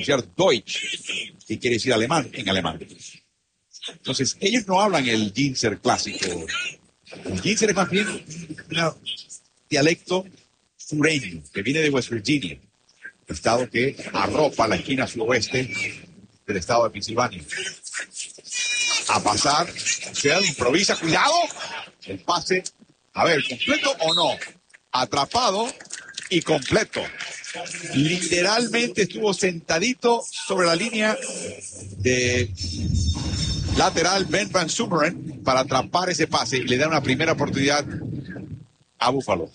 Deutsch, que quiere decir alemán en alemán. Entonces, ellos no hablan el Ginzer clásico. El Ginzer es más bien un dialecto sureño que viene de West Virginia, estado que arropa la esquina suroeste del estado de Pensilvania. A pasar, Buechel improvisa, cuidado, el pase, a ver, completo o no, atrapado y completo. Literalmente estuvo sentadito sobre la línea de lateral Ben Van Sumeren para atrapar ese pase y le da una primera oportunidad a Buffalo.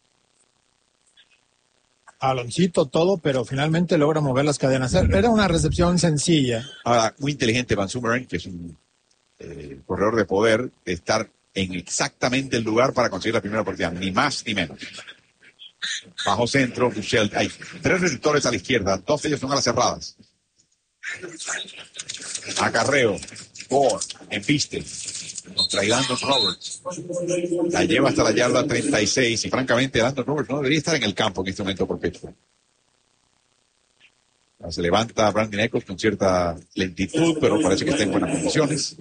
Aloncito todo, pero finalmente logra mover las cadenas. Era una recepción sencilla. Ahora, muy inteligente Van Sumeren, que es un corredor de poder, de estar en exactamente el lugar para conseguir la primera oportunidad, ni más ni menos. Bajo centro, Buechel. Hay 3 receptores a la izquierda, 2 de ellos son a las cerradas. Acarreo, Gore, embiste, contra Landon Roberts. La lleva hasta la yarda 36 y francamente Landon Roberts no debería estar en el campo en este momento por Pittsburgh. Se levanta Brandon Echols con cierta lentitud, pero parece que está en buenas condiciones.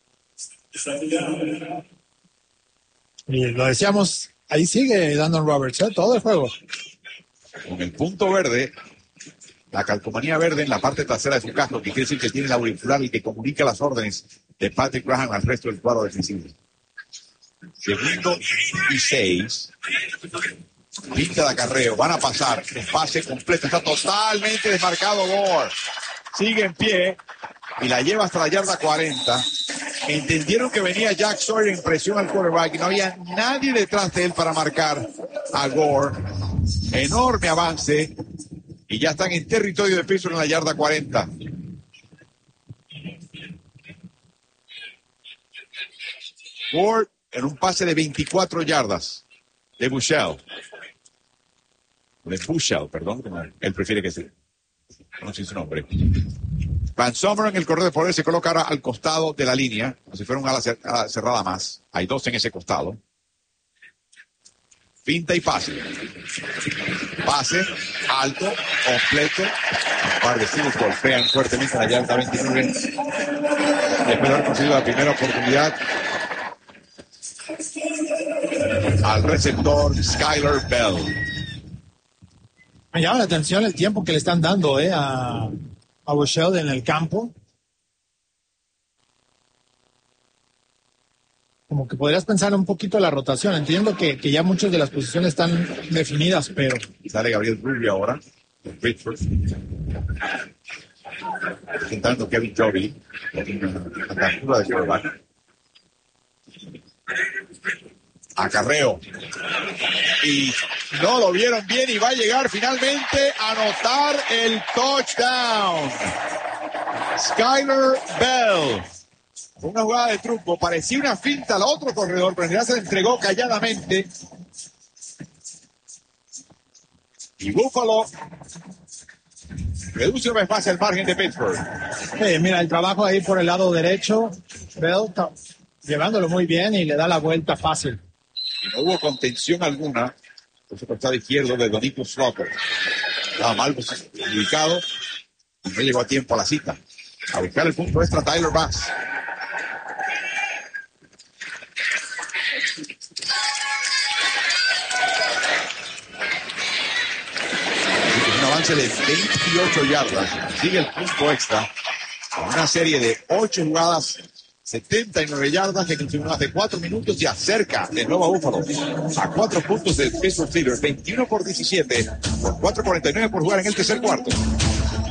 Y lo decíamos, ahí sigue Landon Roberts, todo el juego. Con el punto verde, la calcomanía verde en la parte trasera de su casco, que quiere decir que tiene el auricular y que comunica las órdenes de Patrick Graham al resto del cuadro defensivo. Segundo y 6. Pinta de acarreo, van a pasar, el pase completo, está totalmente desmarcado Gore. Sigue en pie y la lleva hasta la yarda 40. Entendieron que venía Jack Sawyer en presión al quarterback y no había nadie detrás de él para marcar a Gore. Enorme avance y ya están en territorio de Pittsburgh en la yarda 40. Gore en un pase de 24 yardas de Buechel. De Buechel, perdón, como él prefiere que se pronuncie su nombre. Van Sumeren en el corredor de poder se coloca ahora al costado de la línea, como si fuera un ala cerrada más. Hay 2 en ese costado. Finta y pase. Pase, alto, completo. Un par de Steelers golpean fuertemente la yarda 29. Después de haber conseguido la primera oportunidad al receptor Skyler Bell. Me llama la atención el tiempo que le están dando a Buechel en el campo. Como que podrías pensar un poquito la rotación. Entiendo que ya muchas de las posiciones están definidas, pero... Sale Gabriel Rubio ahora, de Pittsburgh. Presentando Kevin Joby, la captura de quarterback. Acarreo. Y no lo vieron bien y va a llegar finalmente a anotar el touchdown. Skyler Bell. Una jugada de truco, parecía una finta al otro corredor, pero en realidad se le entregó calladamente. Y Buffalo reduce una vez más el margen de Pittsburgh. Mira, el trabajo ahí por el lado derecho, Bell llevándolo muy bien y le da la vuelta fácil. Y no hubo contención alguna por su costado izquierdo de Donico Slaughter. Estaba mal ubicado y no llegó a tiempo a la cita. A buscar el punto extra Tyler Bass. Un avance de 28 yardas. Sigue el punto extra con una serie de 8 jugadas, 79 yardas que continúan hace 4 minutos y acerca de nuevo a Buffalo a 4 puntos del Pittsburgh Steelers, 21-17, por 4:49 por jugar en el tercer cuarto.